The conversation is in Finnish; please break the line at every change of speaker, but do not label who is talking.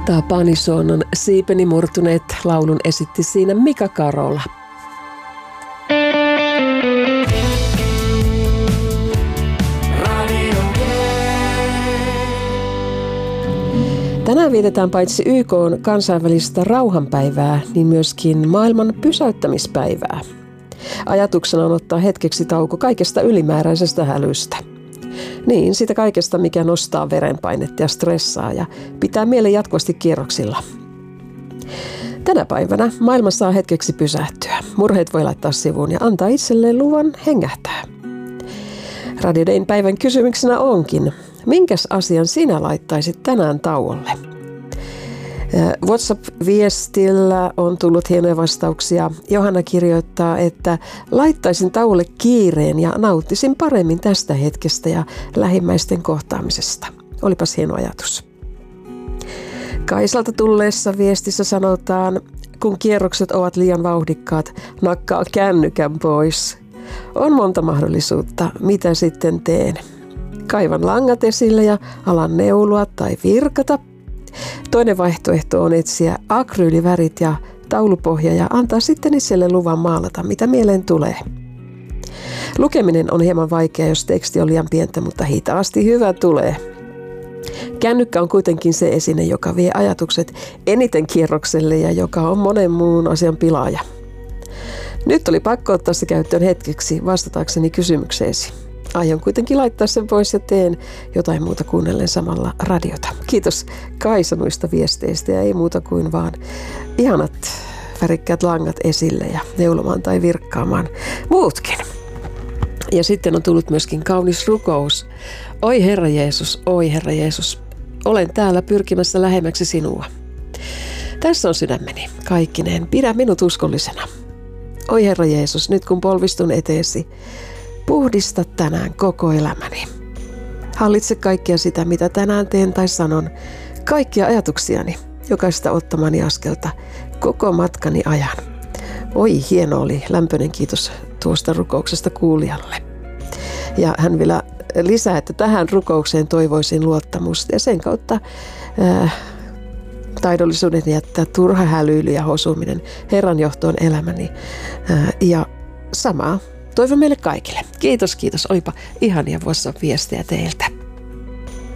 Tapani Soonnon Siipeni murtuneet laulun esitti siinä Mika Karola. Tänään vietetään paitsi YK:n kansainvälistä rauhanpäivää, niin myöskin maailman pysäyttämispäivää. Ajatuksena on ottaa hetkeksi tauko kaikesta ylimääräisestä hälystä. Niin, sitä kaikesta, mikä nostaa verenpainetta ja stressaa ja pitää mielen jatkuvasti kierroksilla. Tänä päivänä maailma saa hetkeksi pysähtyä. Murheet voi laittaa sivuun ja antaa itselleen luvan hengähtää. Radio Dayn päivän kysymyksenä onkin, minkäs asian sinä laittaisit tänään tauolle? WhatsApp-viestillä on tullut hienoja vastauksia. Johanna kirjoittaa, että laittaisin tauolle kiireen ja nauttisin paremmin tästä hetkestä ja lähimmäisten kohtaamisesta. Olipas hieno ajatus. Kaisalta tulleessa viestissä sanotaan, kun kierrokset ovat liian vauhdikkaat, nakkaa kännykän pois. On monta mahdollisuutta, mitä sitten teen. Kaivan langat esille ja alan neulua tai virkata. Toinen vaihtoehto on etsiä akryylivärit ja taulupohja ja antaa sitten itselle luvan maalata, mitä mieleen tulee. Lukeminen on hieman vaikea, jos teksti on liian pientä, mutta hitaasti hyvä tulee. Kännykkä on kuitenkin se esine, joka vie ajatukset eniten kierrokselle ja joka on monen muun asian pilaaja. Nyt oli pakko ottaa se käyttöön hetkeksi vastatakseni kysymykseesi. Aion kuitenkin laittaa sen pois ja teen jotain muuta kuunnellen samalla radiota. Kiitos Kaisa noista viesteistä ja ei muuta kuin vaan ihanat värikkäät langat esille ja neulomaan tai virkkaamaan muutkin. Ja sitten on tullut myöskin kaunis rukous. Oi Herra Jeesus, olen täällä pyrkimässä lähemmäksi sinua. Tässä on sydämeni, kaikkineen, pidä minut uskollisena. Oi Herra Jeesus, nyt kun polvistun eteesi, puhdista tänään koko elämäni. Hallitse kaikkea sitä, mitä tänään teen tai sanon, kaikkia ajatuksiani, jokaista ottamani askelta, koko matkani ajan. Oi, hieno oli, lämpöinen kiitos tuosta rukouksesta kuulijalle. Ja hän vielä lisää, että tähän rukoukseen toivoisin luottamusta ja sen kautta taidollisuuden jättää turha hälyily ja hosuminen Herran johtoon elämäni. Ja samaa toivon meille kaikille. Kiitos. Olipa ihania WhatsApp-viestejä teiltä.